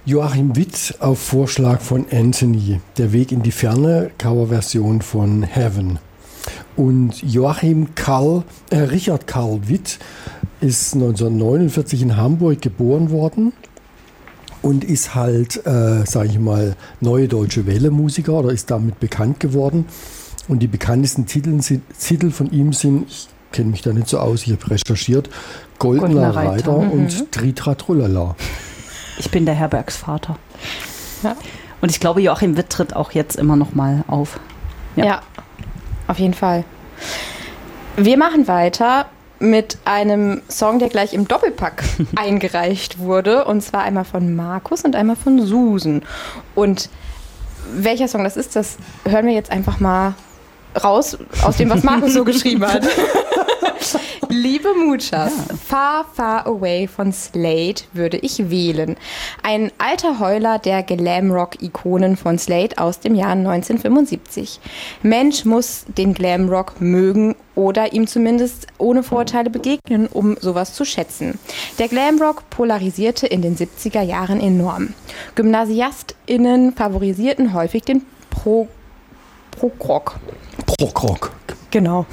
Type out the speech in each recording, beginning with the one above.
Joachim Witt auf Vorschlag von Anthony, Der Weg in die Ferne, Coverversion von Heaven. Und Richard Karl Witt ist 1949 in Hamburg geboren worden und ist halt, sage ich mal, Neue Deutsche Welle-Musiker oder ist damit bekannt geworden. Und die bekanntesten Titel von ihm sind, ich kenne mich da nicht so aus, ich habe recherchiert, Goldener Reiter und Tritra Trullala. Ich bin der Herbergsvater. Ja. Und ich glaube, Joachim Witt tritt auch jetzt immer noch mal auf. Ja, auf jeden Fall. Wir machen weiter mit einem Song, der gleich im Doppelpack eingereicht wurde. Und zwar einmal von Markus und einmal von Susan. Und welcher Song das ist, das hören wir jetzt einfach mal raus aus dem, was Markus so geschrieben hat. Liebe Muchas, Far, Far Away von Slade würde ich wählen. Ein alter Heuler der Glamrock-Ikonen von Slade aus dem Jahr 1975. Mensch muss den Glamrock mögen oder ihm zumindest ohne Vorurteile begegnen, um sowas zu schätzen. Der Glamrock polarisierte in den 70er Jahren enorm. GymnasiastInnen favorisierten häufig den Prog-Rock. Prog-Rock. Genau.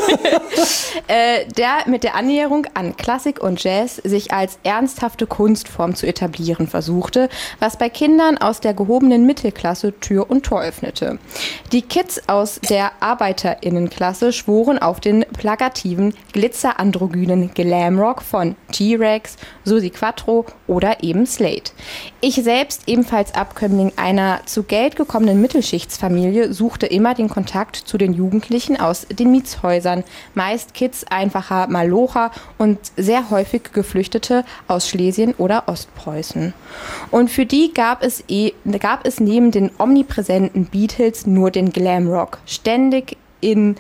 Der mit der Annäherung an Klassik und Jazz sich als ernsthafte Kunstform zu etablieren versuchte, was bei Kindern aus der gehobenen Mittelklasse Tür und Tor öffnete. Die Kids aus der ArbeiterInnenklasse schworen auf den plakativen, glitzerandrogynen Glamrock von T-Rex, Suzi Quatro oder eben Slade. Ich selbst, ebenfalls Abkömmling einer zu Geld gekommenen Mittelschichtsfamilie, suchte immer den Kontakt zu den Jugendlichen aus den Mietshäusern, meist Kids einfacher Malocher und sehr häufig Geflüchtete aus Schlesien oder Ostpreußen. Und für die gab es neben den omnipräsenten Beatles nur den Glamrock, ständig in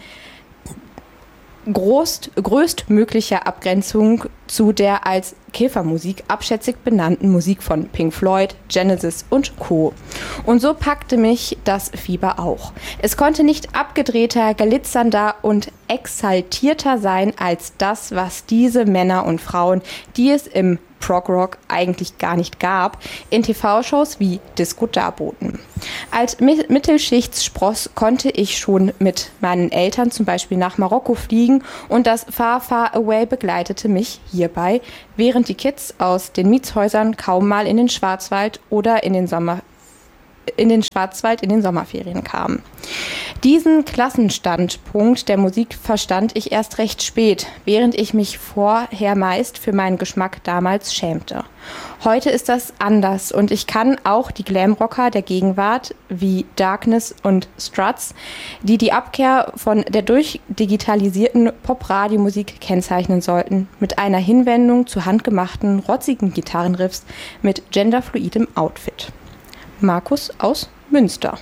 größtmöglicher Abgrenzung zu der als Käfermusik abschätzig benannten Musik von Pink Floyd, Genesis und Co. Und so packte mich das Fieber auch. Es konnte nicht abgedrehter, glitzernder und exaltierter sein als das, was diese Männer und Frauen, die es im Prog-Rock eigentlich gar nicht gab, in TV-Shows wie Disco darboten. Als Mittelschichtsspross konnte ich schon mit meinen Eltern zum Beispiel nach Marokko fliegen und das Far Far Away begleitete mich hierbei, während die Kids aus den Mietshäusern kaum mal in den Schwarzwald oder in den Sommerferien kamen. Diesen Klassenstandpunkt der Musik verstand ich erst recht spät, während ich mich vorher meist für meinen Geschmack damals schämte. Heute ist das anders und ich kann auch die Glamrocker der Gegenwart wie Darkness und Struts, die die Abkehr von der durchdigitalisierten Pop-Radio-Musik kennzeichnen sollten, mit einer Hinwendung zu handgemachten, rotzigen Gitarrenriffs mit genderfluidem Outfit. Markus aus Münster.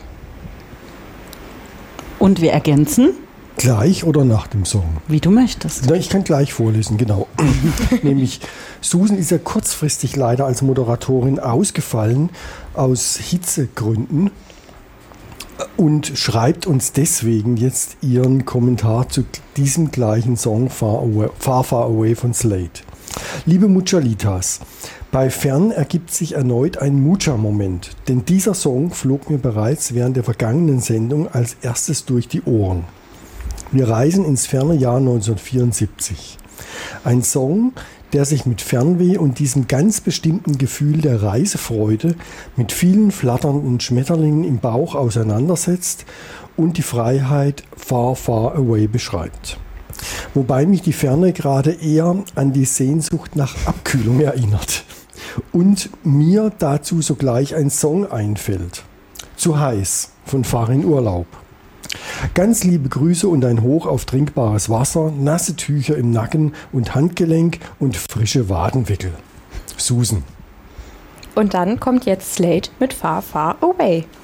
Und wir ergänzen? Gleich oder nach dem Song? Wie du möchtest. Ich kann gleich vorlesen, genau. Nämlich, Susan ist ja kurzfristig leider als Moderatorin ausgefallen aus Hitzegründen und schreibt uns deswegen jetzt ihren Kommentar zu diesem gleichen Song Far, Far Away von Slade. Liebe Muchalitas, bei Fern ergibt sich erneut ein Mucha-Moment, denn dieser Song flog mir bereits während der vergangenen Sendung als erstes durch die Ohren. Wir reisen ins ferne Jahr 1974. Ein Song, der sich mit Fernweh und diesem ganz bestimmten Gefühl der Reisefreude mit vielen flatternden Schmetterlingen im Bauch auseinandersetzt und die Freiheit Far, Far Away beschreibt. Wobei mich die Ferne gerade eher an die Sehnsucht nach Abkühlung erinnert. Und mir dazu sogleich ein Song einfällt. Zu heiß von Fahr in Urlaub. Ganz liebe Grüße und ein Hoch auf trinkbares Wasser, nasse Tücher im Nacken und Handgelenk und frische Wadenwickel. Susan. Und dann kommt jetzt Slade mit Far Far Away.